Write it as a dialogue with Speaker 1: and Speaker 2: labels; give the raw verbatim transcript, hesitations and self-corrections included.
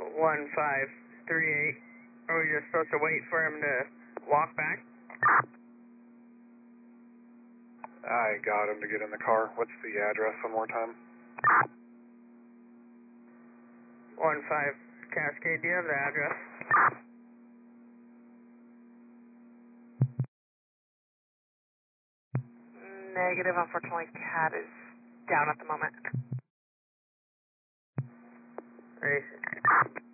Speaker 1: one five three eight. Are we just supposed to wait for him to walk back?
Speaker 2: I got him to get in the car. What's the address one more time?
Speaker 1: one five Cascade, do you have the address?
Speaker 3: Negative, unfortunately, Cat is down at the moment.
Speaker 1: Race.